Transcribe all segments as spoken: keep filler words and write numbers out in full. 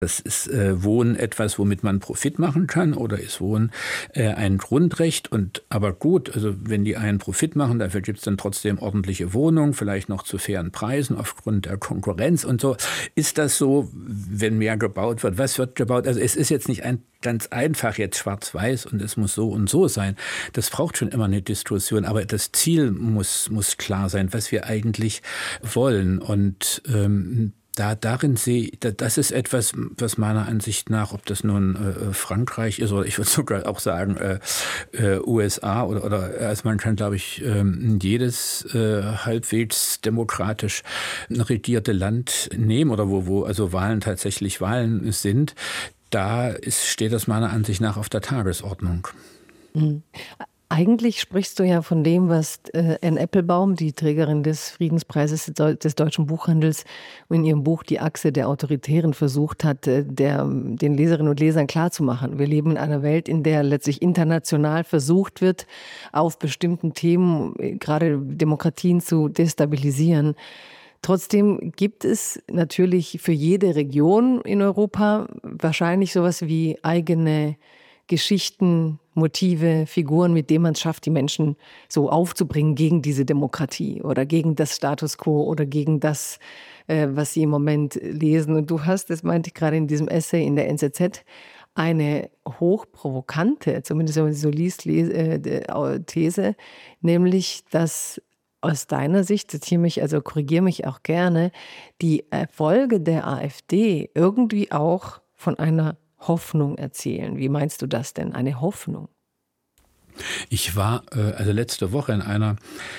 Das ist äh, Wohnen etwas, womit man Profit machen kann, oder ist Wohnen äh, ein Grundrecht? Und aber gut, also wenn die einen Profit machen, dafür gibt es dann trotzdem ordentliche Wohnungen, vielleicht noch zu fairen Preisen aufgrund der Konkurrenz und so. Ist das so, wenn mehr gebaut wird? Was wird gebaut? Also es ist jetzt nicht ein ganz einfach jetzt schwarz-weiß und es muss so und so sein. Das braucht schon immer eine Diskussion, aber das Ziel muss, muss klar sein, was wir eigentlich wollen. Und ähm, Da, darin sehe ich, das ist etwas, was meiner Ansicht nach, ob das nun äh, Frankreich ist oder ich würde sogar auch sagen äh, äh, U S A oder, oder also man kann, glaube ich, äh, jedes äh, halbwegs demokratisch regierte Land nehmen oder wo, wo also Wahlen tatsächlich Wahlen sind, da ist, steht das meiner Ansicht nach auf der Tagesordnung. Mhm. Eigentlich sprichst du ja von dem, was äh, Anne Applebaum, die Trägerin des Friedenspreises des deutschen Buchhandels, in ihrem Buch Die Achse der Autoritären versucht hat, äh, der, den Leserinnen und Lesern klarzumachen. Wir leben in einer Welt, in der letztlich international versucht wird, auf bestimmten Themen äh, gerade Demokratien zu destabilisieren. Trotzdem gibt es natürlich für jede Region in Europa wahrscheinlich sowas wie eigene Geschichten, Motive, Figuren, mit denen man es schafft, die Menschen so aufzubringen gegen diese Demokratie oder gegen das Status quo oder gegen das, äh, was sie im Moment lesen. Und du hast, das meinte ich gerade in diesem Essay in der N Z Z, eine hochprovokante, zumindest wenn man sie so liest, les- äh, These, nämlich, dass aus deiner Sicht, zitiere mich, also korrigiere mich auch gerne, die Erfolge der AfD irgendwie auch von einer Hoffnung erzählen. Wie meinst du das denn, eine Hoffnung? Ich war äh, also letzte Woche in einer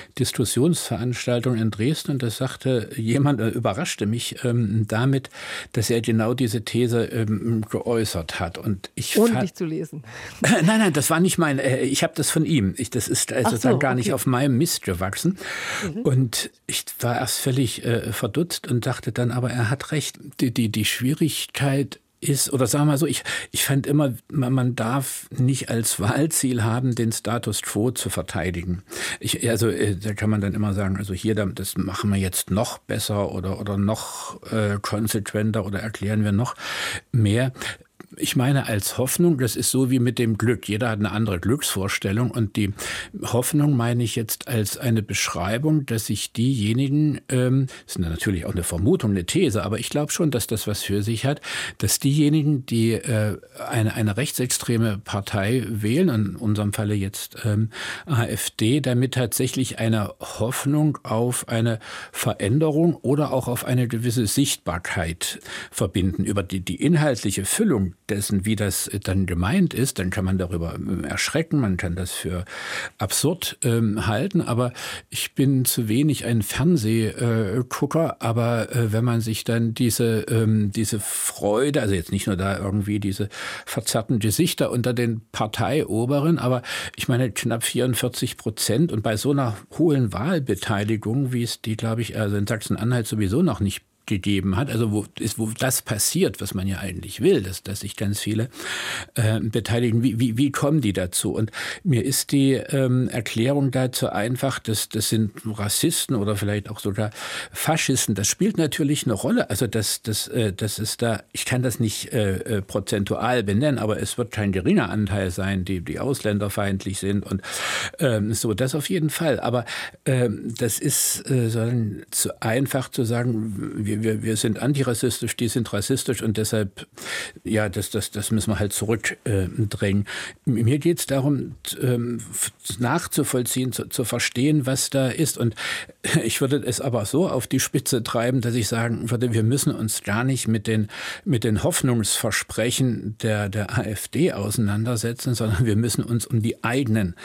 Diskussionsveranstaltung in Dresden und da sagte jemand, äh, überraschte mich ähm, damit, dass er genau diese These ähm, geäußert hat. Und ich Ohne dich zu lesen. Äh, nein, nein, das war nicht mein, äh, ich habe das von ihm. Ich, das ist also so, gar okay. nicht auf meinem Mist gewachsen. Mhm. Und ich war erst völlig äh, verdutzt und dachte dann, aber er hat recht. Die, die, die Schwierigkeit ist, oder sagen wir mal so, ich, ich fand immer, man, man darf nicht als Wahlziel haben, den Status quo zu verteidigen. Ich, also äh, da kann man dann immer sagen, also hier, das machen wir jetzt noch besser oder, oder noch äh, konsequenter oder erklären wir noch mehr. Ich meine als Hoffnung, das ist so wie mit dem Glück. Jeder hat eine andere Glücksvorstellung und die Hoffnung meine ich jetzt als eine Beschreibung, dass sich diejenigen, ähm, das ist natürlich auch eine Vermutung, eine These, aber ich glaube schon, dass das was für sich hat, dass diejenigen, die äh, eine, eine rechtsextreme Partei wählen, in unserem Falle jetzt ähm, AfD, damit tatsächlich eine Hoffnung auf eine Veränderung oder auch auf eine gewisse Sichtbarkeit verbinden. Über die, die inhaltliche Füllung dessen, wie das dann gemeint ist, dann kann man darüber erschrecken, man kann das für absurd ähm, halten, aber ich bin zu wenig ein Fernsehgucker, aber äh, wenn man sich dann diese, ähm, diese Freude, also jetzt nicht nur da irgendwie diese verzerrten Gesichter unter den Parteioberen, aber ich meine knapp vierundvierzig Prozent und bei so einer hohen Wahlbeteiligung, wie es die, glaube ich, also in Sachsen-Anhalt sowieso noch nicht gegeben hat, also wo, ist, wo das passiert, was man ja eigentlich will, dass, dass sich ganz viele äh, beteiligen. Wie, wie, wie kommen die dazu? Und mir ist die ähm, Erklärung dazu einfach, dass das sind Rassisten oder vielleicht auch sogar Faschisten. Das spielt natürlich eine Rolle. Also das, das, äh, das ist da, ich kann das nicht äh, prozentual benennen, aber es wird kein geringer Anteil sein, die, die ausländerfeindlich sind und ähm, so, das auf jeden Fall. Aber ähm, das ist äh, so zu einfach zu sagen, wir Wir, wir sind antirassistisch, die sind rassistisch und deshalb, ja, das, das, das müssen wir halt zurückdrängen. Äh, Mir geht es darum, ähm, nachzuvollziehen, zu, zu verstehen, was da ist. Und ich würde es aber so auf die Spitze treiben, dass ich sagen würde, wir müssen uns gar nicht mit den, mit den Hoffnungsversprechen der, der AfD auseinandersetzen, sondern wir müssen uns um die eigenen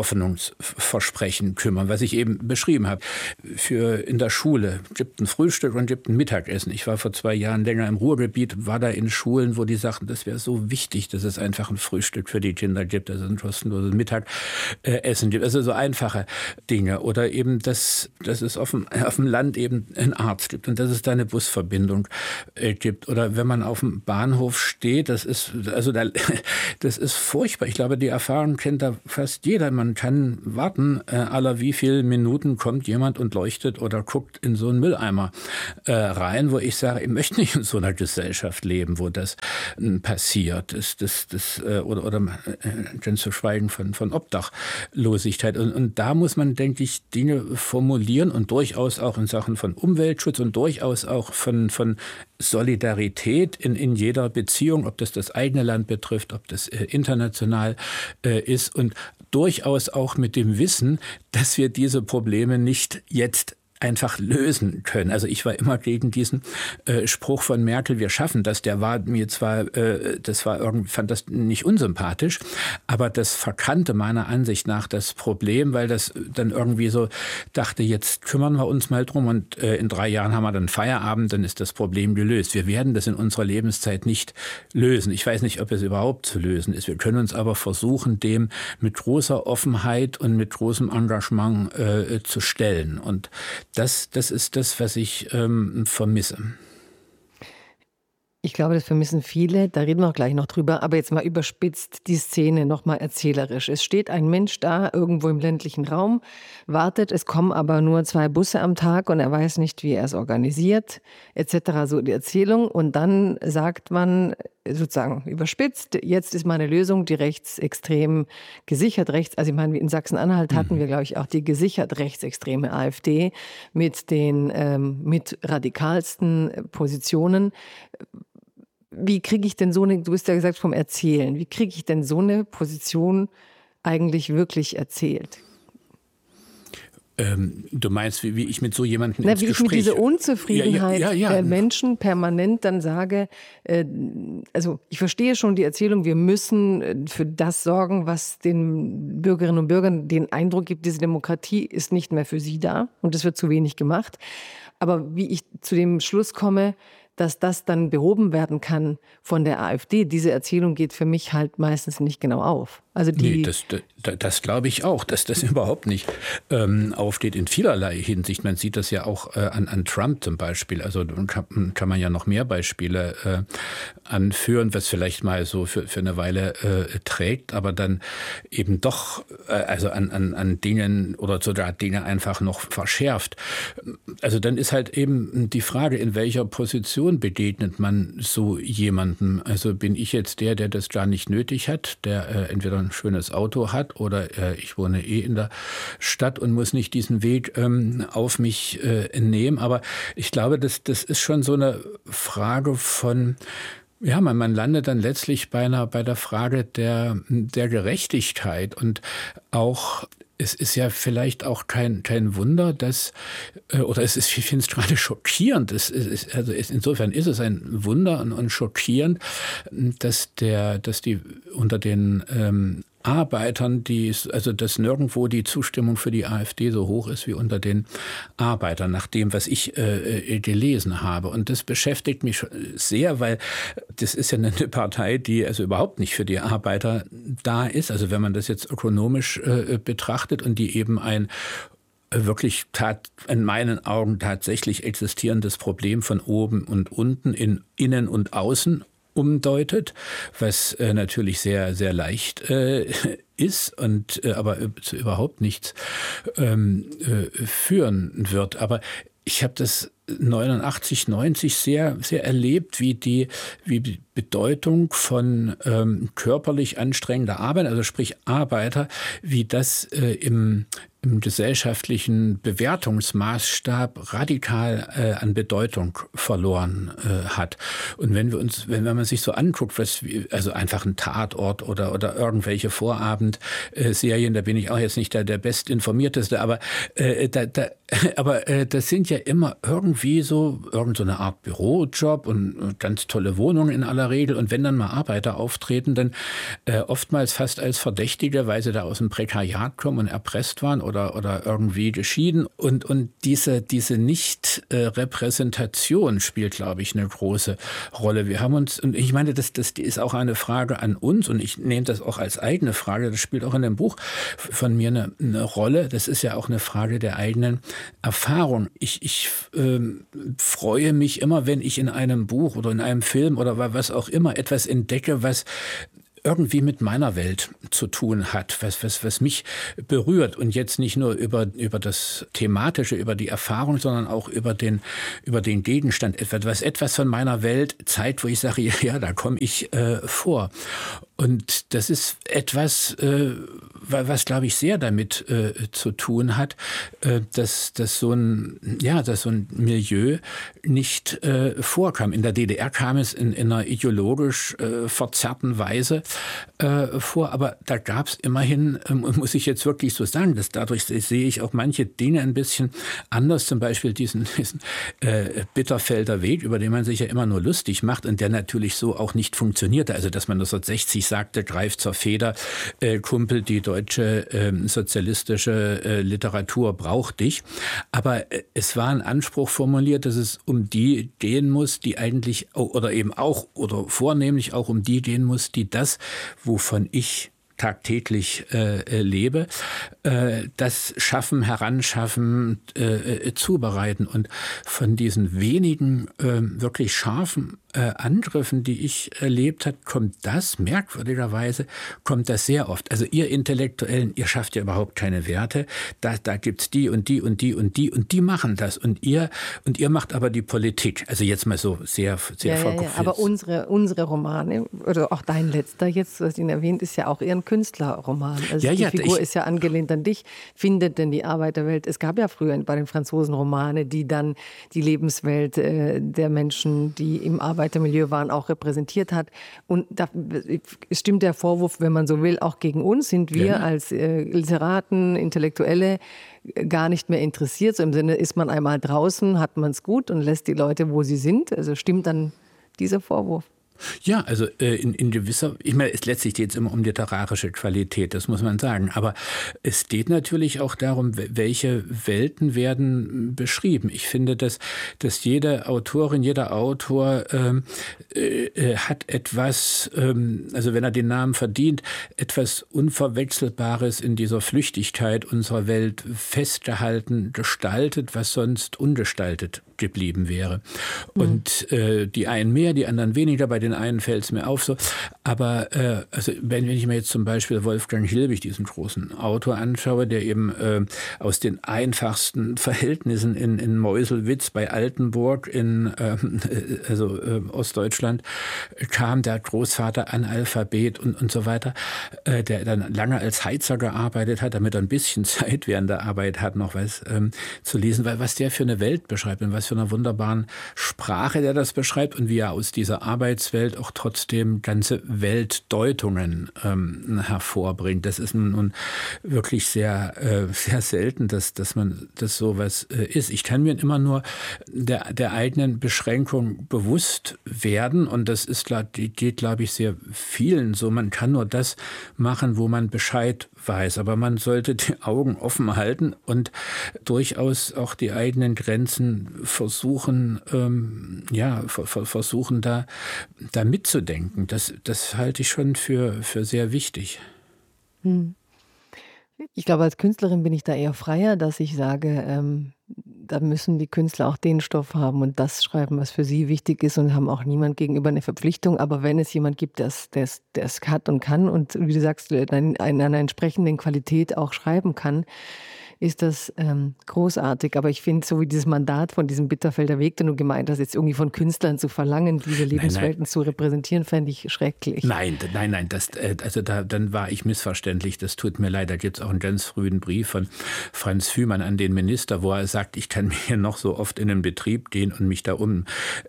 Hoffnungsversprechen kümmern, was ich eben beschrieben habe. Für in der Schule gibt ein Frühstück und gibt ein Mittagessen. Ich war vor zwei Jahren länger im Ruhrgebiet, war da in Schulen, Schulen, wo die sagten, das wäre so wichtig, dass es einfach ein Frühstück für die Kinder gibt, dass es ein kostenloses Mittagessen gibt. Also so einfache Dinge. Oder eben, dass, dass es auf dem, auf dem Land eben einen Arzt gibt und dass es da eine Busverbindung äh, gibt. Oder wenn man auf dem Bahnhof steht, das ist, also da, das ist furchtbar. Ich glaube, die Erfahrung kennt da fast jeder. Man kann warten, äh, aller wie viele Minuten kommt jemand und leuchtet oder guckt in so einen Mülleimer äh, rein, wo ich sage, ich möchte nicht in so einer Gesellschaft leben, wo das äh, passiert. Das, das, das, äh, oder oder äh, dann zu schweigen von, von Obdachlosigkeit. Und, und da muss man, denke ich, Dinge formulieren und durchaus auch in Sachen von Umweltschutz und durchaus auch von, von Solidarität in, in jeder Beziehung, ob das das eigene Land betrifft, ob das äh, international äh, ist und durchaus auch mit dem Wissen, dass wir diese Probleme nicht jetzt einfach lösen können. Also ich war immer gegen diesen äh, Spruch von Merkel, wir schaffen das. Der war mir zwar, äh, das war irgendwie, fand das nicht unsympathisch, aber das verkannte meiner Ansicht nach das Problem, weil das dann irgendwie so dachte, jetzt kümmern wir uns mal drum und äh, in drei Jahren haben wir dann Feierabend, dann ist das Problem gelöst. Wir werden das in unserer Lebenszeit nicht lösen. Ich weiß nicht, ob es überhaupt zu lösen ist. Wir können uns aber versuchen, dem mit großer Offenheit und mit großem Engagement äh, zu stellen. Und Das, das ist das, was ich ähm, vermisse. Ich glaube, das vermissen viele, da reden wir auch gleich noch drüber, aber jetzt mal überspitzt die Szene noch mal erzählerisch. Es steht ein Mensch da, irgendwo im ländlichen Raum, wartet, es kommen aber nur zwei Busse am Tag und er weiß nicht, wie er es organisiert, et cetera, so die Erzählung. Und dann sagt man sozusagen überspitzt, jetzt ist meine Lösung die rechtsextrem gesichert rechts, also ich meine, in Sachsen-Anhalt hatten wir, glaube ich, auch die gesichert rechtsextreme AfD mit den ähm, mit radikalsten Positionen. Wie kriege ich denn so eine, du bist ja gesagt vom Erzählen, wie kriege ich denn so eine Position eigentlich wirklich erzählt? Ähm, du meinst, wie, wie ich mit so jemandem Na, ins wie Gespräch... ich mit dieser Unzufriedenheit ja, ja, ja, ja. der Menschen permanent dann sage, äh, also ich verstehe schon die Erzählung, wir müssen für das sorgen, was den Bürgerinnen und Bürgern den Eindruck gibt, diese Demokratie ist nicht mehr für sie da und es wird zu wenig gemacht. Aber wie ich zu dem Schluss komme, dass das dann behoben werden kann von der AfD, diese Erzählung geht für mich halt meistens nicht genau auf. Also die nee, das, das, das glaube ich auch, dass das überhaupt nicht ähm, aufsteht in vielerlei Hinsicht. Man sieht das ja auch äh, an, an Trump zum Beispiel. Also kann, kann man ja noch mehr Beispiele äh, anführen, was vielleicht mal so für, für eine Weile äh, trägt, aber dann eben doch äh, also an, an, an Dingen oder sogar Dinge einfach noch verschärft. Also dann ist halt eben die Frage, in welcher Position begegnet man so jemandem? Also bin ich jetzt der, der das gar nicht nötig hat, der äh, entweder ein schönes Auto hat oder äh, ich wohne eh in der Stadt und muss nicht diesen Weg ähm, auf mich äh, nehmen. Aber ich glaube, das, das ist schon so eine Frage von, ja, man, man landet dann letztlich bei einer, bei der Frage der, der Gerechtigkeit und auch es ist ja vielleicht auch kein, kein Wunder, dass, oder es ist, ich finde es gerade schockierend, es ist, also es, insofern ist es ein Wunder und, und schockierend, dass der, dass die unter den ähm, Arbeitern, die, also dass nirgendwo die Zustimmung für die AfD so hoch ist wie unter den Arbeitern, nach dem, was ich äh, gelesen habe. Und das beschäftigt mich sehr, weil das ist ja eine Partei, die also überhaupt nicht für die Arbeiter da ist. Also wenn man das jetzt ökonomisch äh, betrachtet und die eben ein wirklich tat, in meinen Augen tatsächlich existierendes Problem von oben und unten in Innen und Außen umdeutet, was äh, natürlich sehr, sehr leicht äh, ist und äh, aber zu überhaupt nichts ähm, äh, führen wird. Aber ich habe das neunundachtzig, neunzig sehr, sehr erlebt, wie die, wie die Bedeutung von ähm, körperlich anstrengender Arbeit, also sprich Arbeiter, wie das äh, im im gesellschaftlichen Bewertungsmaßstab radikal äh, an Bedeutung verloren äh, hat. Und wenn wir uns, wenn, wenn man sich so anguckt, was, also einfach ein Tatort oder, oder irgendwelche Vorabendserien, da bin ich auch jetzt nicht der, der bestinformierteste, aber, äh, da, da, aber äh, das sind ja immer irgendwie so, irgend so eine Art Bürojob und ganz tolle Wohnungen in aller Regel. Und wenn dann mal Arbeiter auftreten, dann äh, oftmals fast als Verdächtige, weil sie da aus dem Prekariat kommen und erpresst waren oder, oder irgendwie geschieden. Und, und diese, diese Nicht-Repräsentation spielt, glaube ich, eine große Rolle. Wir haben uns, und ich meine, das, das ist auch eine Frage an uns, und ich nehme das auch als eigene Frage, das spielt auch in dem Buch von mir eine, eine Rolle. Das ist ja auch eine Frage der eigenen Erfahrung. Ich, ich ähm, freue mich immer, wenn ich in einem Buch oder in einem Film oder was auch immer etwas entdecke, was irgendwie mit meiner Welt zu tun hat, was, was, was mich berührt, und jetzt nicht nur über, über das Thematische, über die Erfahrung, sondern auch über den, über den Gegenstand, etwas, etwas von meiner Welt zeigt, wo ich sage, ja, da komme ich äh, vor. Und das ist etwas, äh, was, glaube ich, sehr damit äh, zu tun hat, äh, dass, dass, so ein, ja, dass so ein Milieu nicht äh, vorkam. In der D D R kam es in, in einer ideologisch äh, verzerrten Weise äh, vor, aber da gab es immerhin, äh, muss ich jetzt wirklich so sagen, dass dadurch sehe ich auch manche Dinge ein bisschen anders, zum Beispiel diesen, diesen äh, Bitterfelder Weg, über den man sich ja immer nur lustig macht und der natürlich so auch nicht funktionierte. Also dass man neunzehnhundertsechzig sagte, greif zur Feder, äh, Kumpel, die deutsche äh, sozialistische äh, Literatur braucht dich. Aber äh, es war ein Anspruch formuliert, dass es um die gehen muss, die eigentlich, oder eben auch, oder vornehmlich auch um die gehen muss, die das, wovon ich tagtäglich äh, lebe, äh, das Schaffen, Heranschaffen, äh, zubereiten. Und von diesen wenigen äh, wirklich scharfen äh, Angriffen, die ich erlebt habe, kommt das, merkwürdigerweise, kommt das sehr oft. Also ihr Intellektuellen, ihr schafft ja überhaupt keine Werte. Da, da gibt's die und die und die und die und die machen das. Und ihr, und ihr macht aber die Politik. Also jetzt mal so sehr, sehr ja, verkopft. Ja, ja. Aber unsere, unsere Romane, oder auch dein letzter jetzt, was ihn erwähnt, ist ja auch eher ein Künstlerroman. Also ja, die ja, Figur ich, ist ja angelehnt an dich. Findet denn die Arbeiterwelt? Es gab ja früher bei den Franzosen Romane, die dann die Lebenswelt äh, der Menschen, die im Arbeitermilieu waren, auch repräsentiert hat. Und da stimmt der Vorwurf, wenn man so will, auch gegen uns. Sind wir ja. als äh, Literaten, Intellektuelle gar nicht mehr interessiert? So im Sinne, ist man einmal draußen, hat man es gut und lässt die Leute, wo sie sind? Also stimmt dann dieser Vorwurf? Ja, also äh, in, in gewisser, ich meine, es letztlich geht es immer um literarische Qualität, das muss man sagen. Aber es geht natürlich auch darum, welche Welten werden beschrieben. Ich finde, dass, dass jede Autorin, jeder Autor ähm, äh, hat etwas, ähm, also wenn er den Namen verdient, etwas Unverwechselbares in dieser Flüchtigkeit unserer Welt festgehalten, gestaltet, was sonst ungestaltet geblieben wäre. Und äh, die einen mehr, die anderen weniger, bei den einen fällt es mir auf so. Aber äh, also wenn, wenn ich mir jetzt zum Beispiel Wolfgang Hilbig, diesen großen Autor, anschaue, der eben äh, aus den einfachsten Verhältnissen in, in Meuselwitz bei Altenburg in äh, also äh, Ostdeutschland kam, der Großvater Analphabet und, und so weiter, äh, der dann lange als Heizer gearbeitet hat, damit er ein bisschen Zeit während der Arbeit hat, noch was ähm, zu lesen, weil was der für eine Welt beschreibt und was für eine wunderbaren Sprache der das beschreibt und wie er aus dieser Arbeitswelt auch trotzdem ganze Weltdeutungen ähm, hervorbringt. Das ist nun wirklich sehr, äh, sehr selten, dass, dass man das sowas äh, ist. Ich kann mir immer nur der, der eigenen Beschränkung bewusst werden und das ist, geht, glaube ich, sehr vielen so. Man kann nur das machen, wo man Bescheid weiß, aber man sollte die Augen offen halten und durchaus auch die eigenen Grenzen versuchen, ähm, ja, versuchen da, da mitzudenken. Das, das halte ich schon für, für sehr wichtig. Hm. Ich glaube, als Künstlerin bin ich da eher freier, dass ich sage, ähm, da müssen die Künstler auch den Stoff haben und das schreiben, was für sie wichtig ist und haben auch niemand gegenüber eine Verpflichtung. Aber wenn es jemand gibt, der es hat und kann und, wie du sagst, in einer entsprechenden Qualität auch schreiben kann, ist das ähm, großartig. Aber ich finde, so wie dieses Mandat von diesem Bitterfelder Weg, den du gemeint hast, jetzt irgendwie von Künstlern zu verlangen, diese Lebenswelten nein, nein. zu repräsentieren, fände ich schrecklich. Nein, nein, nein, das, also da, dann war ich missverständlich. Das tut mir leid. Da gibt es auch einen ganz frühen Brief von Franz Fühmann an den Minister, wo er sagt, ich kann mir noch so oft in den Betrieb gehen und mich da umtun,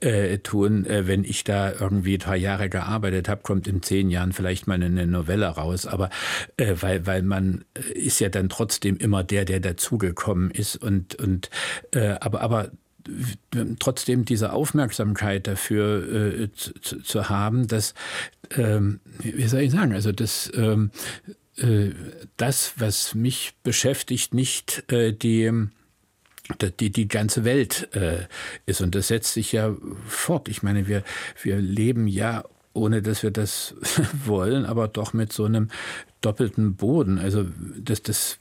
äh, wenn ich da irgendwie drei Jahre gearbeitet habe, kommt in zehn Jahren vielleicht mal eine Novelle raus. Aber äh, weil, weil man ist ja dann trotzdem immer der, der dazugekommen ist und, und äh, aber, aber trotzdem diese Aufmerksamkeit dafür äh, zu, zu haben, dass, ähm, wie soll ich sagen, also das, ähm, äh, das, was mich beschäftigt, nicht äh, die, die, die ganze Welt äh, ist. Und das setzt sich ja fort. Ich meine, wir, wir leben ja, ohne dass wir das wollen, aber doch mit so einem doppelten Boden. Also das, das,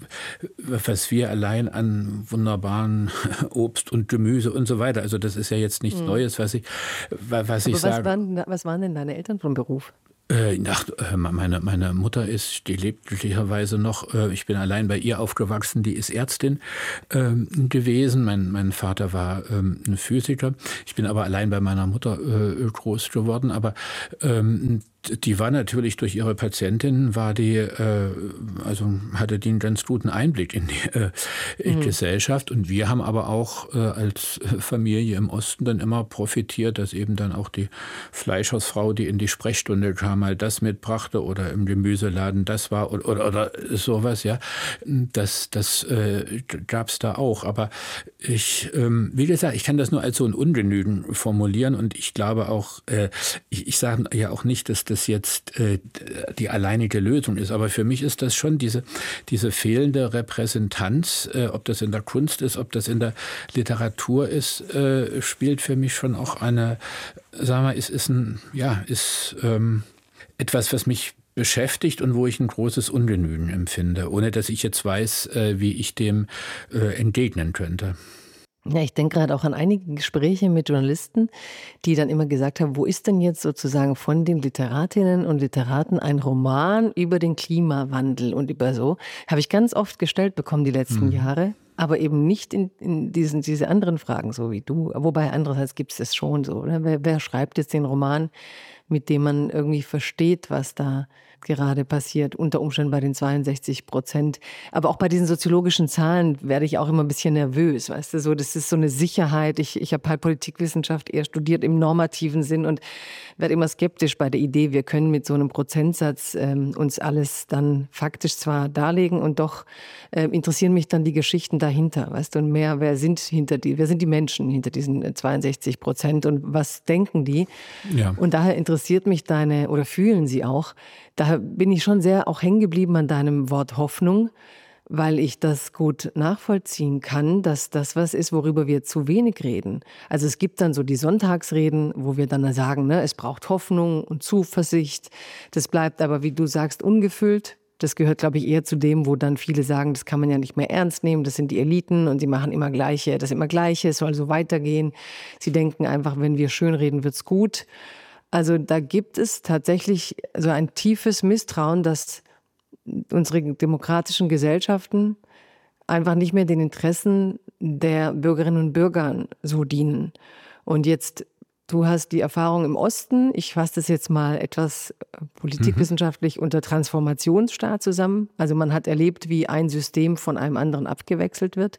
was wir allein an wunderbaren Obst und Gemüse und so weiter, also das ist ja jetzt nichts mhm. Neues, was ich, was aber ich was sage. Waren, was waren denn deine Eltern vom Beruf? Äh, ach, meine, meine Mutter ist, die lebt glücklicherweise noch, äh, ich bin allein bei ihr aufgewachsen, die ist Ärztin ähm, gewesen. Mein, mein Vater war ähm, ein Physiker. Ich bin aber allein bei meiner Mutter äh, groß geworden. Aber ähm, die war natürlich durch ihre Patientin, war die, äh, also hatte die einen ganz guten Einblick in die äh, mhm. Gesellschaft. Und wir haben aber auch äh, als Familie im Osten dann immer profitiert, dass eben dann auch die Fleischersfrau, die in die Sprechstunde kam, mal das mitbrachte oder im Gemüseladen das war oder, oder, oder sowas, ja. Das, das äh, gab es da auch. Aber ich, ähm, wie gesagt, ich kann das nur als so ein Ungenügen formulieren und ich glaube auch, äh, ich, ich sage ja auch nicht, dass das jetzt äh, die alleinige Lösung ist, aber für mich ist das schon diese, diese fehlende Repräsentanz, äh, ob das in der Kunst ist, ob das in der Literatur ist, äh, spielt für mich schon auch eine, sagen wir, ist, ist ein, ja, ist ähm, etwas, was mich beschäftigt und wo ich ein großes Ungenügen empfinde, ohne dass ich jetzt weiß, äh, wie ich dem äh, entgegnen könnte. Ja, ich denke gerade auch an einige Gespräche mit Journalisten, die dann immer gesagt haben, wo ist denn jetzt sozusagen von den Literatinnen und Literaten ein Roman über den Klimawandel und über so, habe ich ganz oft gestellt bekommen die letzten mhm. Jahre, aber eben nicht in, in diesen diese anderen Fragen, so wie du. Wobei andererseits gibt es das schon so. Oder? Wer, wer schreibt jetzt den Roman, mit dem man irgendwie versteht, was da gerade passiert, unter Umständen bei den zweiundsechzig Prozent. Aber auch bei diesen soziologischen Zahlen werde ich auch immer ein bisschen nervös, weißt du, so, das ist so eine Sicherheit. Ich, ich habe halt Politikwissenschaft eher studiert im normativen Sinn und werde immer skeptisch bei der Idee, wir können mit so einem Prozentsatz ähm, uns alles dann faktisch zwar darlegen und doch äh, interessieren mich dann die Geschichten dahinter, weißt du, und mehr, wer sind hinter die, wer sind die Menschen hinter diesen zweiundsechzig Prozent und was denken die? Ja. Und daher interessiert mich deine, oder fühlen sie auch, daher bin ich schon sehr auch hängen geblieben an deinem Wort Hoffnung, weil ich das gut nachvollziehen kann, dass das was ist, worüber wir zu wenig reden. Also es gibt dann so die Sonntagsreden, wo wir dann sagen, ne, es braucht Hoffnung und Zuversicht. Das bleibt aber, wie du sagst, ungefüllt. Das gehört, glaube ich, eher zu dem, wo dann viele sagen, das kann man ja nicht mehr ernst nehmen, das sind die Eliten und die machen immer Gleiche, das immer Gleiche, es soll so weitergehen. Sie denken einfach, wenn wir schönreden, wird's gut. Also da gibt es tatsächlich so ein tiefes Misstrauen, dass unsere demokratischen Gesellschaften einfach nicht mehr den Interessen der Bürgerinnen und Bürger so dienen. Und jetzt, du hast die Erfahrung im Osten, ich fasse das jetzt mal etwas politikwissenschaftlich mhm. unter Transformationsstaat zusammen. Also man hat erlebt, wie ein System von einem anderen abgewechselt wird.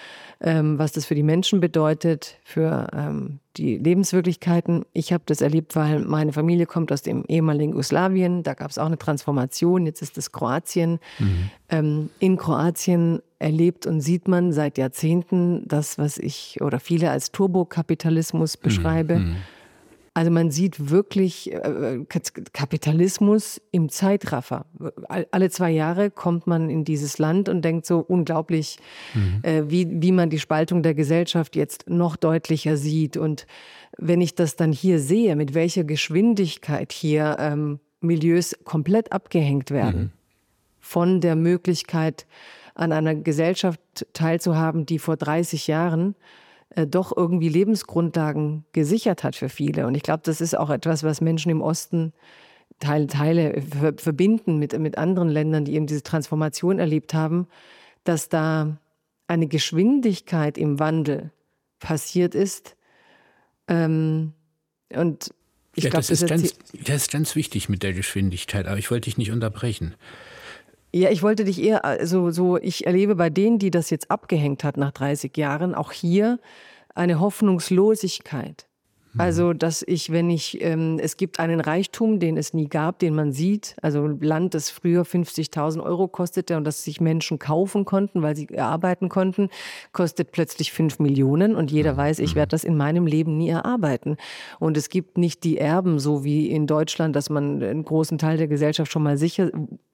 Ähm, was das für die Menschen bedeutet, für ähm, die Lebenswirklichkeiten. Ich habe das erlebt, weil meine Familie kommt aus dem ehemaligen Jugoslawien. Da gab es auch eine Transformation. Jetzt ist es Kroatien. Mhm. Ähm, in Kroatien erlebt und sieht man seit Jahrzehnten das, was ich oder viele als Turbokapitalismus beschreibe. Mhm. Also man sieht wirklich äh, Kapitalismus im Zeitraffer. Alle zwei Jahre kommt man in dieses Land und denkt so unglaublich, mhm. äh, wie, wie man die Spaltung der Gesellschaft jetzt noch deutlicher sieht. Und wenn ich das dann hier sehe, mit welcher Geschwindigkeit hier ähm, Milieus komplett abgehängt werden mhm. von der Möglichkeit, an einer Gesellschaft teilzuhaben, die vor dreißig Jahren doch irgendwie Lebensgrundlagen gesichert hat für viele. Und ich glaube, das ist auch etwas, was Menschen im Osten Teile, Teile verbinden mit, mit anderen Ländern, die eben diese Transformation erlebt haben, dass da eine Geschwindigkeit im Wandel passiert ist. Ähm, und ich ja, glaube, das, ist ganz, das ist ganz wichtig mit der Geschwindigkeit, aber ich wollte dich nicht unterbrechen. Ja, ich wollte dich eher, also so, ich erlebe bei denen, die das jetzt abgehängt hat nach dreißig Jahren, auch hier eine Hoffnungslosigkeit. Also, dass ich, wenn ich, ähm, es gibt einen Reichtum, den es nie gab, den man sieht, also Land, das früher fünfzigtausend Euro kostete und das sich Menschen kaufen konnten, weil sie erarbeiten konnten, kostet plötzlich fünf Millionen und jeder weiß, ich werde das in meinem Leben nie erarbeiten. Und es gibt nicht die Erben, so wie in Deutschland, dass man einen großen Teil der Gesellschaft schon mal sicher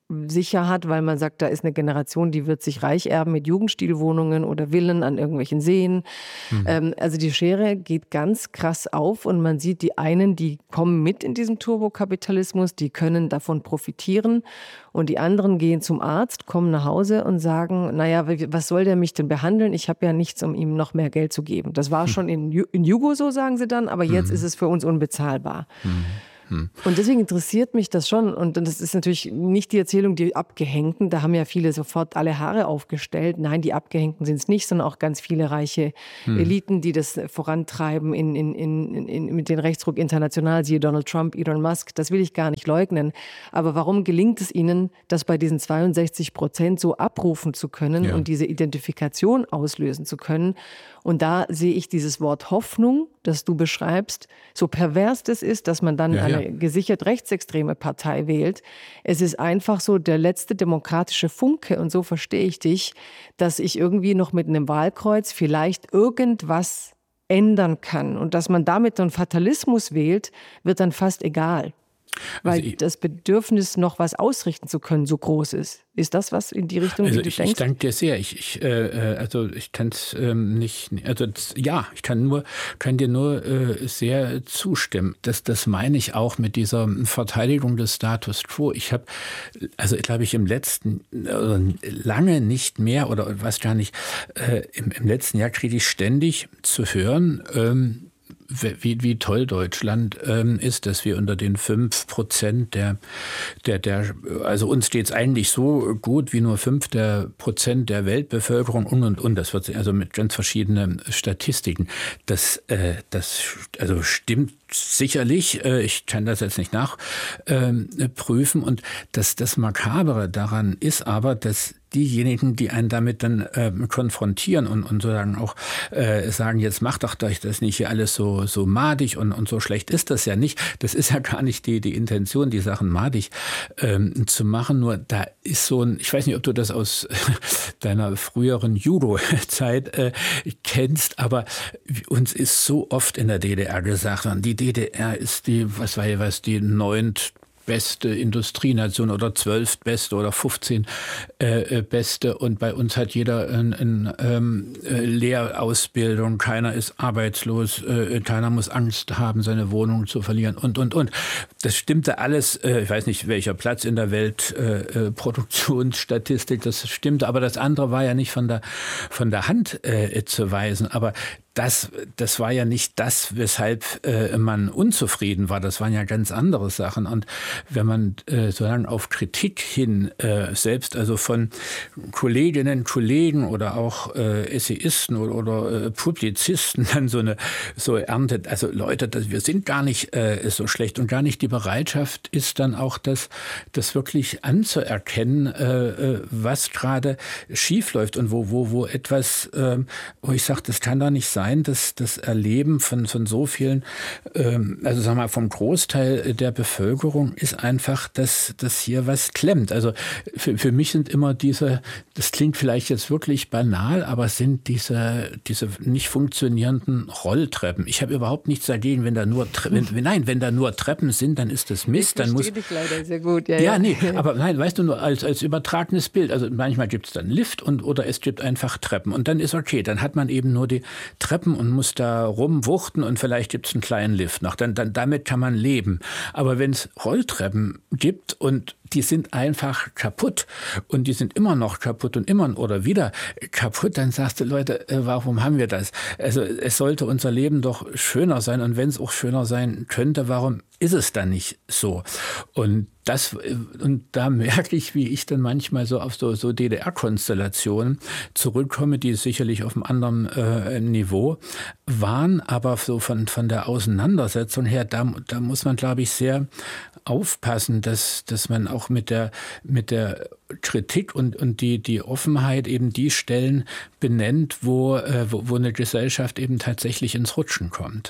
sicher hat, weil man sagt, da ist eine Generation, die wird sich reich erben mit Jugendstilwohnungen oder Villen an irgendwelchen Seen. Mhm. Ähm, also die Schere geht ganz krass auf und man sieht, die einen, die kommen mit in diesem Turbokapitalismus, die können davon profitieren und die anderen gehen zum Arzt, kommen nach Hause und sagen, naja, was soll der mich denn behandeln? Ich habe ja nichts, um ihm noch mehr Geld zu geben. Das war schon in, in Jugo so, sagen sie dann, aber jetzt mhm. ist es für uns unbezahlbar. Mhm. Und deswegen interessiert mich das schon. Und das ist natürlich nicht die Erzählung, die Abgehängten. Da haben ja viele sofort alle Haare aufgestellt. Nein, die Abgehängten sind es nicht, sondern auch ganz viele reiche hm. Eliten, die das vorantreiben in, in, in, in, mit dem Rechtsruck international. Siehe Donald Trump, Elon Musk. Das will ich gar nicht leugnen. Aber warum gelingt es ihnen, das bei diesen zweiundsechzig Prozent so abrufen zu können ja. und diese Identifikation auslösen zu können? Und da sehe ich dieses Wort Hoffnung, das du beschreibst, so pervers das ist, dass man dann ja, eine ja. gesichert rechtsextreme Partei wählt. Es ist einfach so der letzte demokratische Funke, und so verstehe ich dich, dass ich irgendwie noch mit einem Wahlkreuz vielleicht irgendwas ändern kann. Und dass man damit einen Fatalismus wählt, wird dann fast egal. Weil also ich, das Bedürfnis, noch was ausrichten zu können, so groß ist. Ist das was in die Richtung, also die du ich, denkst? Ich danke dir sehr. Ich, ich, äh, also ich kann es ähm, nicht, also das, ja, ich kann nur, kann dir nur äh, sehr zustimmen. Das, das meine ich auch mit dieser Verteidigung des Status Quo. Ich habe, also glaube ich, im letzten, äh, lange nicht mehr oder was gar nicht, äh, im, im letzten Jahr kriege ich ständig zu hören, ähm, Wie, wie toll Deutschland ähm, ist, dass wir unter den fünf Prozent der, der, der, also uns geht es eigentlich so gut wie nur fünf Prozent der Weltbevölkerung und und und. Das wird also mit ganz verschiedenen Statistiken. Das, äh, das also stimmt sicherlich. Äh, ich kann das jetzt nicht nachprüfen. Äh, und das, das Makabere daran ist aber, dass diejenigen, die einen damit dann äh, konfrontieren und, und sozusagen auch äh, sagen, jetzt macht doch euch das nicht hier alles so, so madig und, und so schlecht ist das ja nicht. Das ist ja gar nicht die, die Intention, die Sachen madig ähm, zu machen. Nur da ist so ein, ich weiß nicht, ob du das aus deiner früheren Judo-Zeit äh, kennst, aber uns ist so oft in der D D R gesagt, die D D R ist die, was war ja was, die neunt beste Industrienation oder zwölftbeste oder fünfzehn äh, beste und bei uns hat jeder eine ein, ähm, Lehrausbildung, keiner ist arbeitslos, äh, keiner muss Angst haben, seine Wohnung zu verlieren und, und, und. Das stimmte alles, äh, ich weiß nicht, welcher Platz in der Weltproduktionsstatistik, äh, das stimmte, aber das andere war ja nicht von der, von der Hand äh, zu weisen, aber Das, das war ja nicht das, weshalb äh, man unzufrieden war. Das waren ja ganz andere Sachen. Und wenn man äh, sozusagen auf Kritik hin, äh, selbst also von Kolleginnen, Kollegen oder auch äh, Essayisten oder, oder äh, Publizisten dann so eine so erntet, also Leute, das, wir sind gar nicht äh, so schlecht und gar nicht die Bereitschaft ist dann auch das, das wirklich anzuerkennen, äh, was gerade schief läuft und wo, wo, wo etwas, äh, wo ich sage, das kann doch nicht sein. Dass das Erleben von, von so vielen, ähm, also sagen wir mal vom Großteil der Bevölkerung ist einfach, dass, dass hier was klemmt. Also für, für mich sind immer diese, das klingt vielleicht jetzt wirklich banal, aber es sind diese, diese nicht funktionierenden Rolltreppen. Ich habe überhaupt nichts dagegen, wenn da nur, wenn, nein, wenn da nur Treppen sind, dann ist das Mist. Ich dann muss dich leider sehr gut. Ja, ja, ja, nee, aber nein, weißt du, nur als, als übertragenes Bild. Also manchmal gibt es dann Lift und oder es gibt einfach Treppen und dann ist okay, dann hat man eben nur die Treppen und muss da rumwuchten und vielleicht gibt es einen kleinen Lift noch. Dann, dann, damit kann man leben. Aber wenn es Rolltreppen gibt und die sind einfach kaputt und die sind immer noch kaputt und immer oder wieder kaputt, dann sagst du, Leute, warum haben wir das? Also es sollte unser Leben doch schöner sein und wenn es auch schöner sein könnte, warum ist es dann nicht so? Und das, und da merke ich, wie ich dann manchmal so auf so, so D D R-Konstellationen zurückkomme, die sicherlich auf einem anderen äh, Niveau waren, aber so von, von der Auseinandersetzung her, da, da muss man, glaube ich, sehr aufpassen, dass, dass man auch mit der, mit der Kritik und, und die, die Offenheit eben die Stellen benennt, wo, äh, wo, wo eine Gesellschaft eben tatsächlich ins Rutschen kommt.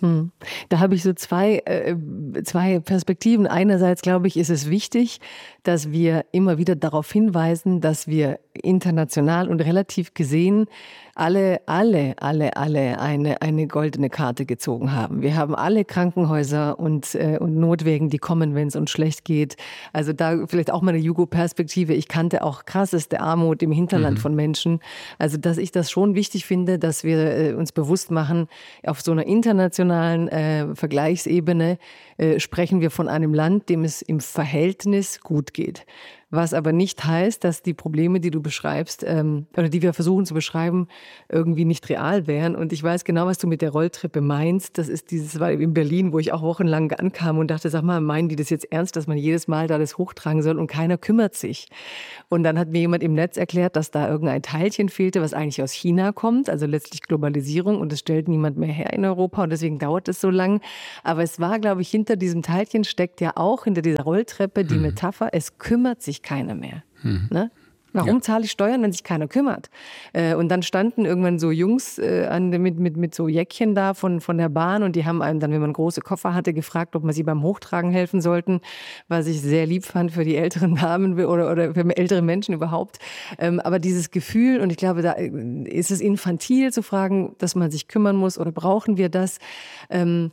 Hm. Da habe ich so zwei, äh, zwei Perspektiven. Einerseits, glaube ich, ist es wichtig, dass wir immer wieder darauf hinweisen, dass wir international und relativ gesehen alle, alle, alle, alle eine, eine goldene Karte gezogen haben. Wir haben alle Krankenhäuser und, äh, und Notwägen, die kommen, wenn es uns schlecht geht. Also da vielleicht auch mal eine Jugo-Perspektive. Ich kannte auch krasseste Armut im Hinterland mhm. von Menschen. Also dass ich das schon wichtig finde, dass wir äh, uns bewusst machen, auf so einer internationalen äh, Vergleichsebene äh, sprechen wir von einem Land, dem es im Verhältnis gut geht. Was aber nicht heißt, dass die Probleme, die du beschreibst, ähm, oder die wir versuchen zu beschreiben, irgendwie nicht real wären. Und ich weiß genau, was du mit der Rolltreppe meinst. Das ist dieses, war in Berlin, wo ich auch wochenlang ankam und dachte, sag mal, meinen die das jetzt ernst, dass man jedes Mal da das hochtragen soll und keiner kümmert sich? Und dann hat mir jemand im Netz erklärt, dass da irgendein Teilchen fehlte, was eigentlich aus China kommt, also letztlich Globalisierung, und es stellt niemand mehr her in Europa und deswegen dauert es so lang. Aber es war, glaube ich, hinter diesem Teilchen steckt ja auch hinter dieser Rolltreppe die hm. Metapher, es kümmert sich keiner mehr. Hm. Ne? Warum ja. zahle ich Steuern, wenn sich keiner kümmert? Äh, und dann standen irgendwann so Jungs äh, an, mit, mit, mit so Jäckchen da von, von der Bahn und die haben einem dann, wenn man große Koffer hatte, gefragt, ob man sie beim Hochtragen helfen sollten, was ich sehr lieb fand für die älteren Damen oder, oder für ältere Menschen überhaupt. Ähm, aber dieses Gefühl, und ich glaube, da ist es infantil zu fragen, dass man sich kümmern muss oder brauchen wir das? Ähm,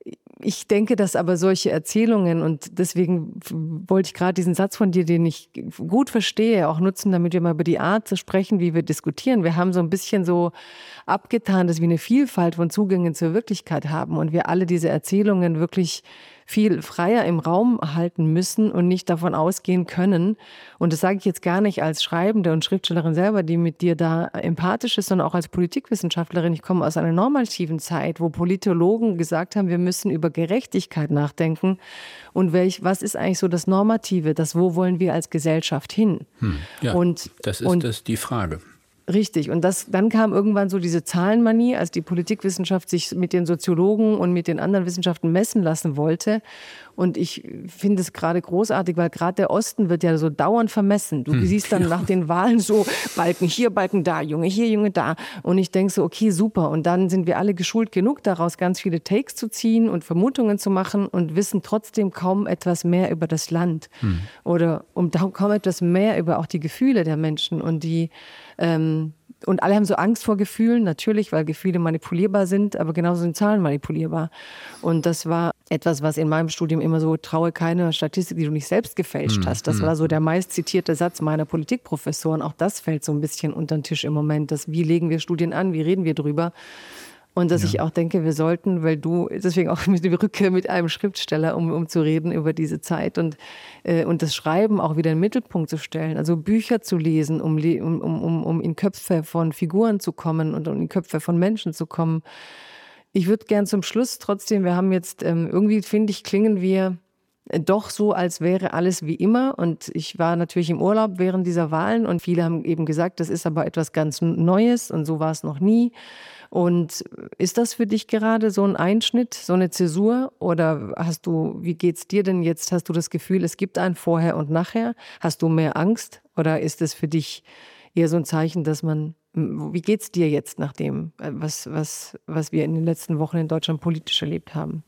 Ich denke, dass aber solche Erzählungen, und deswegen wollte ich gerade diesen Satz von dir, den ich gut verstehe, auch nutzen, damit wir mal über die Art zu sprechen, wie wir diskutieren. Wir haben so ein bisschen so abgetan, dass wir eine Vielfalt von Zugängen zur Wirklichkeit haben und wir alle diese Erzählungen wirklich viel freier im Raum halten müssen und nicht davon ausgehen können. Und das sage ich jetzt gar nicht als Schreibende und Schriftstellerin selber, die mit dir da empathisch ist, sondern auch als Politikwissenschaftlerin. Ich komme aus einer normativen Zeit, wo Politologen gesagt haben, wir müssen über Gerechtigkeit nachdenken. Und welch, was ist eigentlich so das Normative, das wo wollen wir als Gesellschaft hin? Hm, ja, und, das ist und, das die Frage. Richtig. Und das, dann kam irgendwann so diese Zahlenmanie, als die Politikwissenschaft sich mit den Soziologen und mit den anderen Wissenschaften messen lassen wollte. Und ich finde es gerade großartig, weil gerade der Osten wird ja so dauernd vermessen. Du hm. siehst dann nach den Wahlen so Balken hier, Balken da, Junge hier, Junge da. Und ich denke so, okay, super. Und dann sind wir alle geschult genug, daraus ganz viele Takes zu ziehen und Vermutungen zu machen und wissen trotzdem kaum etwas mehr über das Land. Hm. Oder um kaum etwas mehr über auch die Gefühle der Menschen und die ähm, und alle haben so Angst vor Gefühlen, natürlich, weil Gefühle manipulierbar sind, aber genauso sind Zahlen manipulierbar. Und das war etwas, was in meinem Studium immer so, traue keine Statistik, die du nicht selbst gefälscht hast. Das war so der meist zitierte Satz meiner Politikprofessoren. Auch das fällt so ein bisschen unter den Tisch im Moment. Das, wie legen wir Studien an, wie reden wir drüber? Und dass ja. ich auch denke, wir sollten, weil du, deswegen auch mit der Rückkehr mit einem Schriftsteller, um, um zu reden über diese Zeit und, äh, und das Schreiben auch wieder in den Mittelpunkt zu stellen. Also Bücher zu lesen, um, um, um, um in Köpfe von Figuren zu kommen und um in Köpfe von Menschen zu kommen. Ich würde gern zum Schluss trotzdem, wir haben jetzt, ähm, irgendwie finde ich, klingen wir doch so, als wäre alles wie immer. Und ich war natürlich im Urlaub während dieser Wahlen und viele haben eben gesagt, das ist aber etwas ganz Neues und so war es noch nie. Und ist das für dich gerade so ein Einschnitt, so eine Zäsur? Oder hast du, wie geht's dir denn jetzt? Hast du das Gefühl, es gibt ein Vorher und Nachher? Hast du mehr Angst? Oder ist es für dich eher so ein Zeichen, dass man, wie geht's dir jetzt nach dem, was, was, was wir in den letzten Wochen in Deutschland politisch erlebt haben?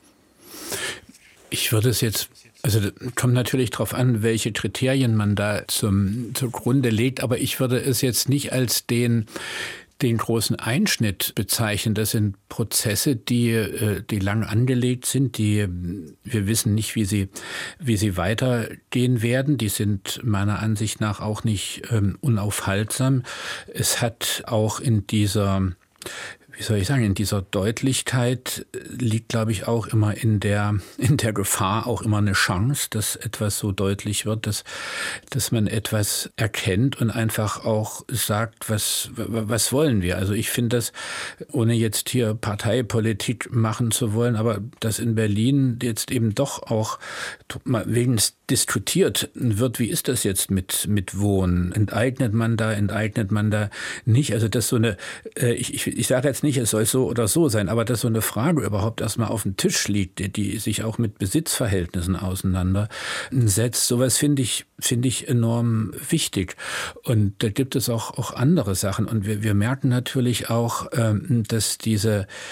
Ich würde es jetzt, also kommt natürlich darauf an, welche Kriterien man da zum, zugrunde legt, aber ich würde es jetzt nicht als den den großen Einschnitt bezeichnen. Das sind Prozesse, die, die lang angelegt sind, die wir wissen nicht, wie sie, wie sie weitergehen werden. Die sind meiner Ansicht nach auch nicht ähm, unaufhaltsam. Es hat auch in dieser, wie soll ich sagen, in dieser Deutlichkeit liegt, glaube ich, auch immer in der, in der Gefahr auch immer eine Chance, dass etwas so deutlich wird, dass, dass man etwas erkennt und einfach auch sagt, was, was wollen wir? Also ich finde das, ohne jetzt hier Parteipolitik machen zu wollen, aber dass in Berlin jetzt eben doch auch wenigstens diskutiert wird, wie ist das jetzt mit, mit Wohnen? Enteignet man da, enteignet man da nicht? Also das so eine, ich, ich, ich sage jetzt nicht, es soll so oder so sein, aber dass so eine Frage überhaupt erstmal auf dem Tisch liegt, die, die sich auch mit Besitzverhältnissen auseinandersetzt, sowas finde ich, finde ich enorm wichtig. Und da gibt es auch, auch andere Sachen. Und wir, wir merken natürlich auch, dass diese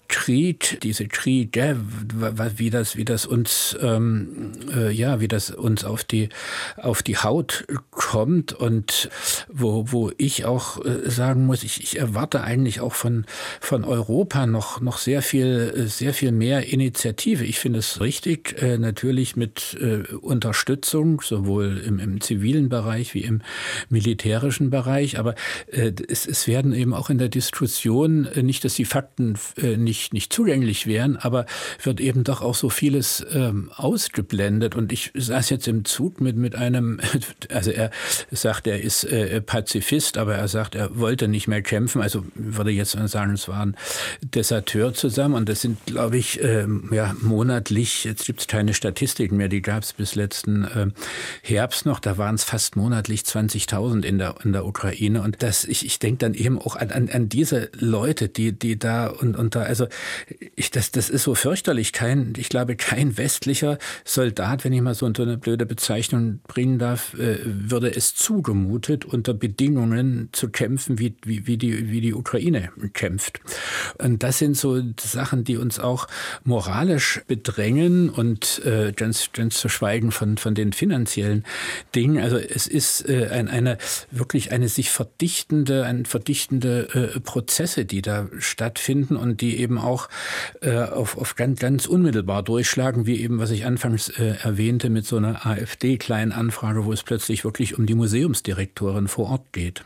Krieg, diese Kriege, wie das, wie das uns, ähm, äh, ja, wie das uns auf die, auf die Haut kommt und wo, wo ich auch äh, sagen muss, ich, ich erwarte eigentlich auch von, von Europa noch, noch sehr viel, sehr viel mehr Initiative. Ich finde es richtig, äh, natürlich mit äh, Unterstützung, sowohl im, im zivilen Bereich wie im militärischen Bereich, aber äh, es, es werden eben auch in der Diskussion, äh, nicht, dass die Fakten äh, nicht nicht zugänglich wären, aber wird eben doch auch so vieles ähm, ausgeblendet. Und ich saß jetzt im Zug mit, mit einem, also er sagt, er ist äh, Pazifist, aber er sagt, er wollte nicht mehr kämpfen. Also würde jetzt sagen, es waren Deserteur zusammen. Und das sind, glaube ich, ähm, ja, monatlich, jetzt gibt es keine Statistiken mehr, die gab es bis letzten äh, Herbst noch, da waren es fast monatlich zwanzigtausend in der, in der Ukraine. Und das, ich, ich denke dann eben auch an, an, an diese Leute, die, die da und, und da, also ich, das, das ist so fürchterlich. Kein, ich glaube, kein westlicher Soldat, wenn ich mal so eine blöde Bezeichnung bringen darf, äh, würde es zugemutet, unter Bedingungen zu kämpfen, wie, wie, wie, die, wie die Ukraine kämpft. Und das sind so Sachen, die uns auch moralisch bedrängen und äh, ganz, ganz zu schweigen von, von den finanziellen Dingen. Also es ist äh, ein, eine wirklich eine sich verdichtende, ein verdichtende äh, Prozesse, die da stattfinden und die eben auch äh, auf, auf ganz, ganz unmittelbar durchschlagen, wie eben, was ich anfangs äh, erwähnte, mit so einer AfD-kleinen Anfrage, wo es plötzlich wirklich um die Museumsdirektorin vor Ort geht.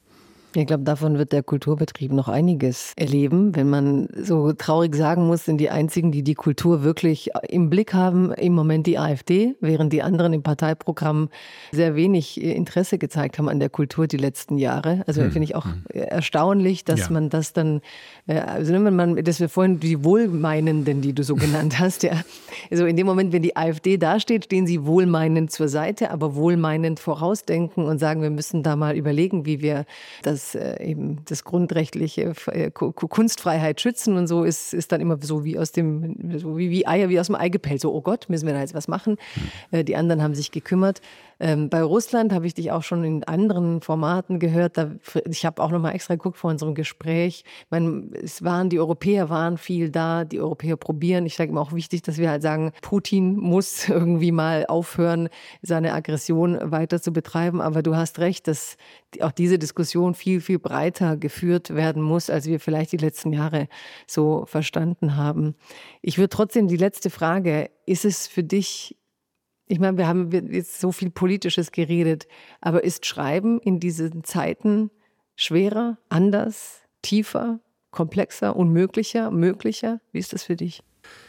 Ich glaube, davon wird der Kulturbetrieb noch einiges erleben. Wenn man so traurig sagen muss, sind die einzigen, die die Kultur wirklich im Blick haben, im Moment die AfD, während die anderen im Parteiprogramm sehr wenig Interesse gezeigt haben an der Kultur die letzten Jahre. Also hm. finde ich auch hm. erstaunlich, dass ja. man das dann, also wenn man, dass wir vorhin die Wohlmeinenden, die du so genannt hast, ja, also in dem Moment, wenn die AfD dasteht, stehen sie wohlmeinend zur Seite, aber wohlmeinend vorausdenken und sagen, wir müssen da mal überlegen, wie wir das eben das grundrechtliche Kunstfreiheit schützen und so ist, ist dann immer so wie aus dem, so wie, wie Eier, wie aus dem Ei gepellt. So, oh Gott, müssen wir da jetzt was machen? Mhm. Die anderen haben sich gekümmert. Ähm, bei Russland habe ich dich auch schon in anderen Formaten gehört. Da, ich habe auch noch mal extra geguckt vor unserem Gespräch. Ich meine, es waren, die Europäer waren viel da, die Europäer probieren. Ich sage immer auch wichtig, dass wir halt sagen, Putin muss irgendwie mal aufhören, seine Aggression weiter zu betreiben. Aber du hast recht, dass auch diese Diskussion viel, viel breiter geführt werden muss, als wir vielleicht die letzten Jahre so verstanden haben. Ich würde trotzdem die letzte Frage, ist es für dich, ich meine, wir haben jetzt so viel Politisches geredet, aber ist Schreiben in diesen Zeiten schwerer, anders, tiefer, komplexer, unmöglicher, möglicher? Wie ist das für dich?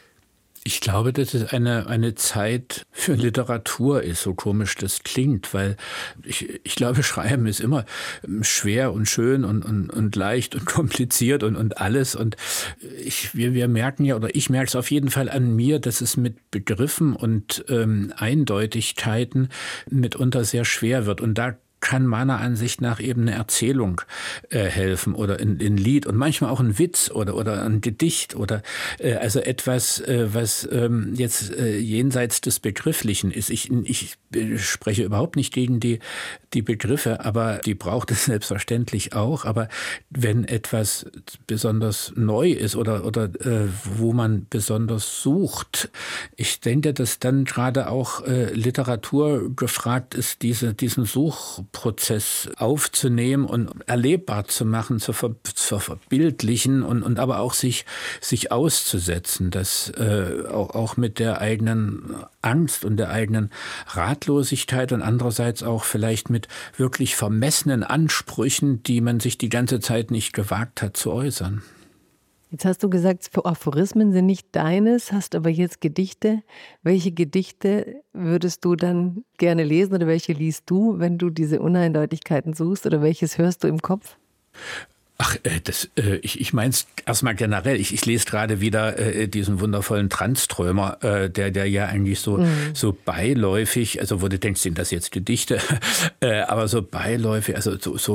Ich glaube, dass es eine, eine Zeit für Literatur ist, so komisch das klingt, weil ich, ich glaube, Schreiben ist immer schwer und schön und, und, und leicht und kompliziert und, und alles. Und ich, wir, wir merken ja, oder ich merke es auf jeden Fall an mir, dass es mit Begriffen und ähm, Eindeutigkeiten mitunter sehr schwer wird. Und da kann meiner Ansicht nach eben eine Erzählung äh, helfen oder ein, ein Lied und manchmal auch ein Witz oder, oder ein Gedicht oder äh, also etwas, äh, was ähm, jetzt äh, jenseits des Begrifflichen ist. Ich, ich spreche überhaupt nicht gegen die, die Begriffe, aber die braucht es selbstverständlich auch. Aber wenn etwas besonders neu ist oder, oder äh, wo man besonders sucht, ich denke, dass dann gerade auch äh, Literatur gefragt ist, diese, diesen Such Prozess aufzunehmen und erlebbar zu machen, zu, ver, zu verbildlichen und, und aber auch sich, sich auszusetzen, das äh, auch, auch mit der eigenen Angst und der eigenen Ratlosigkeit und andererseits auch vielleicht mit wirklich vermessenen Ansprüchen, die man sich die ganze Zeit nicht gewagt hat zu äußern. Jetzt hast du gesagt, Aphorismen sind nicht deines, hast aber jetzt Gedichte. Welche Gedichte würdest du dann gerne lesen oder welche liest du, wenn du diese Uneindeutigkeiten suchst oder welches hörst du im Kopf? Ach, das, ich, ich meine es erstmal generell. Ich, ich lese gerade wieder äh, diesen wundervollen Tranströmer, äh, der, der ja eigentlich so, mhm. so beiläufig, also wo du denkst, sind das jetzt Gedichte, äh, aber so beiläufig, also so, so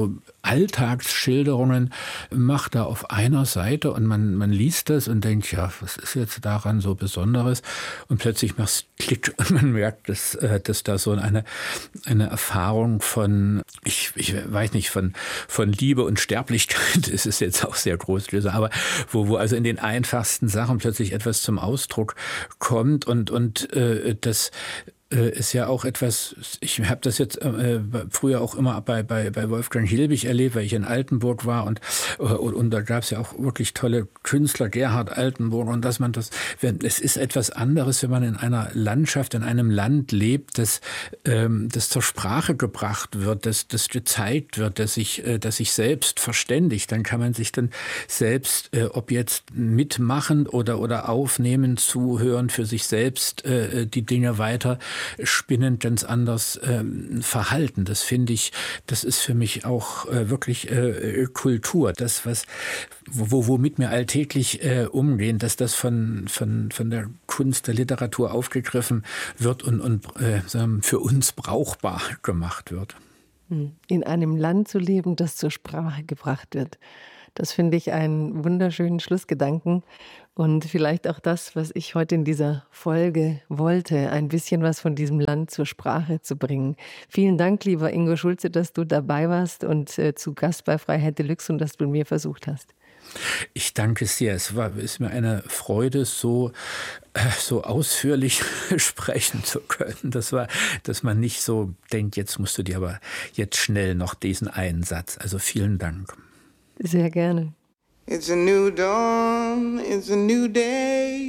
Alltagsschilderungen macht er auf einer Seite und man, man liest das und denkt, ja, was ist jetzt daran so Besonderes? Und plötzlich macht es Klick und man merkt, dass, dass da so eine, eine Erfahrung von, ich, ich weiß nicht, von, von Liebe und Sterblichkeit, ist es jetzt auch sehr groß, aber wo, wo also in den einfachsten Sachen plötzlich etwas zum Ausdruck kommt und, und äh, das ist ja auch etwas, ich habe das jetzt äh, früher auch immer bei, bei, bei Wolfgang Hilbig erlebt, weil ich in Altenburg war und, und, und da gab es ja auch wirklich tolle Künstler, Gerhard Altenburg und dass man das, wenn, es ist etwas anderes, wenn man in einer Landschaft, in einem Land lebt, das, ähm, das zur Sprache gebracht wird, das, das gezeigt wird, dass sich, äh, dass sich selbst verständigt, dann kann man sich dann selbst, äh, ob jetzt mitmachen oder, oder aufnehmen, zuhören, für sich selbst äh, die Dinge weiter spinnen, ganz anders ähm, verhalten. Das finde ich, das ist für mich auch äh, wirklich äh, Kultur. Das, was, wo, womit wir alltäglich äh, umgehen, dass das von, von, von der Kunst, der Literatur aufgegriffen wird und, und äh, für uns brauchbar gemacht wird. In einem Land zu leben, das zur Sprache gebracht wird. Das finde ich einen wunderschönen Schlussgedanken und vielleicht auch das, was ich heute in dieser Folge wollte, ein bisschen was von diesem Land zur Sprache zu bringen. Vielen Dank, lieber Ingo Schulze, dass du dabei warst und äh, zu Gast bei Freiheit Deluxe und dass du mir versucht hast. Ich danke sehr. Es war, ist mir eine Freude, so, äh, so ausführlich sprechen zu können. Das war, dass man nicht so denkt, jetzt musst du dir aber jetzt schnell noch diesen einen Satz. Also vielen Dank. Sehr gerne. It's a new dawn, it's a new day.